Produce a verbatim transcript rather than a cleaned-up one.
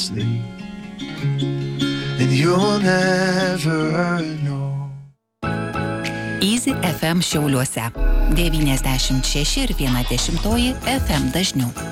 sleep, and you'll never know. Easy F M Šiauliuose. devyniasdešimt šeši ir viena dešimtoji F M dažnių.